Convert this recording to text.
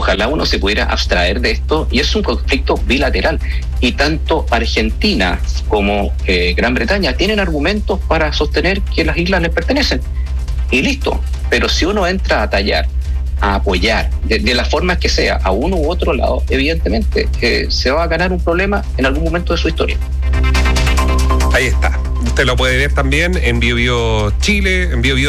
ojalá uno se pudiera abstraer de esto, y es un conflicto bilateral, y tanto Argentina como Gran Bretaña tienen argumentos para sostener que las islas les pertenecen, y listo. Pero si uno entra a tallar, a apoyar, de las formas que sea, a uno u otro lado, evidentemente se va a ganar un problema en algún momento de su historia. Ahí está. Usted lo puede ver también en Bio Bio Chile, en Bio Bio